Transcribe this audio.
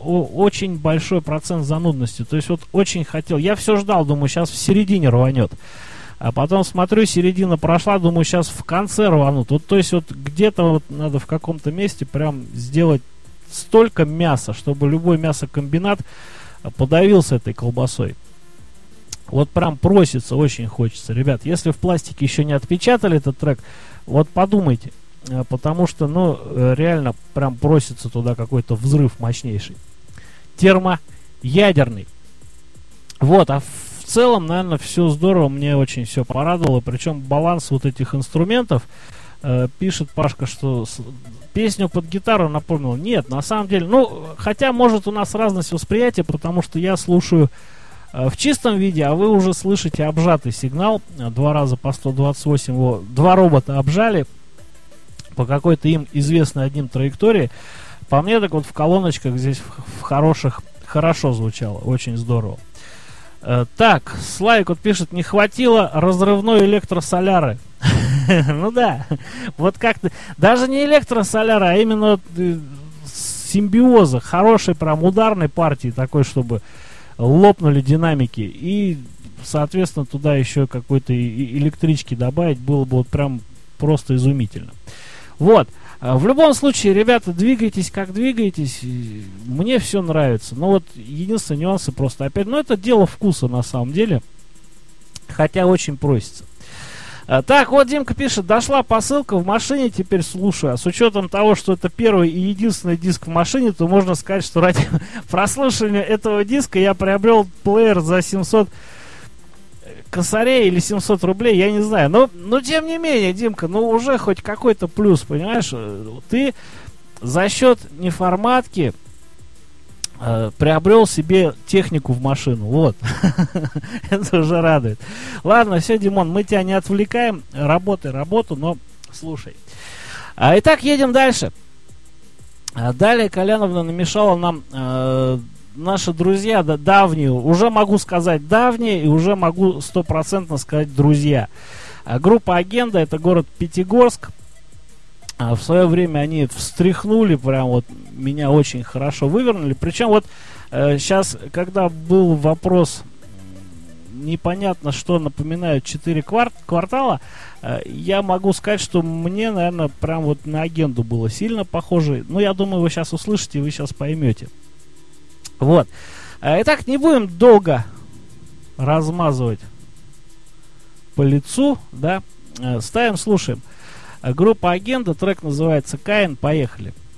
очень большой процент занудности. То есть вот очень хотел. Я все ждал, думаю, сейчас в середине рванет. А потом смотрю, середина прошла, думаю, сейчас в конце рванут. Вот, то есть вот где-то вот надо в каком-то месте прям сделать столько мяса, чтобы любой мясокомбинат подавился этой колбасой. Вот прям просится, очень хочется. Ребят, если в пластике еще не отпечатали этот трек, вот подумайте. Потому что, ну, реально прям просится туда какой-то взрыв мощнейший. Термоядерный. Вот, а в целом, наверное, все здорово, мне очень все порадовало. Причем баланс вот этих инструментов, пишет Пашка, что песню под гитару напомнил. Нет, на самом деле, ну, хотя, может, у нас разность восприятия, потому что я слушаю в чистом виде, а вы уже слышите обжатый сигнал. 2 раза по 128 его, 2 робота обжали по какой-то им известной одним траектории. По мне, так вот в колоночках здесь в хороших хорошо звучало, очень здорово. Так, Славик вот пишет, не хватило разрывной электросоляры. Ну да, вот как-то, даже не электросоляра, а именно симбиоза, хорошей прям ударной партии, такой, чтобы лопнули динамики. И, соответственно, туда еще какой-то электрички добавить было бы вот прям просто изумительно. Вот. В любом случае, ребята, двигайтесь как двигаетесь. Мне все нравится. Но вот единственные нюансы просто опять. Но это дело вкуса на самом деле. Хотя очень просится. Так, вот Димка пишет, дошла посылка в машине, теперь слушаю. А с учетом того, что это первый и единственный диск в машине, то можно сказать, что ради прослушивания этого диска я приобрел плеер за 700 косарей или 700 рублей, я не знаю. Но тем не менее, Димка, ну уже хоть какой-то плюс, понимаешь? Ты за счет неформатки приобрел себе технику в машину. Вот. Это уже радует. Ладно, все, Димон, мы тебя не отвлекаем. Работай работу, но слушай. Итак, едем дальше. Далее Коляновна намешала нам наши друзья, давние, уже могу сказать давние, и уже могу 100% сказать друзья. Группа Агенда, это город Пятигорск. В свое время они встряхнули, прям вот меня очень хорошо вывернули. Причем вот сейчас, когда был вопрос, непонятно, что напоминают 4 квартала, я могу сказать, что мне, наверное, прям вот на Агенду было сильно похоже. Но я думаю, вы сейчас услышите, и вы сейчас поймете. Вот. Итак, не будем долго размазывать по лицу, да. Ставим, слушаем. Группа Агенда, трек называется «Каин», поехали.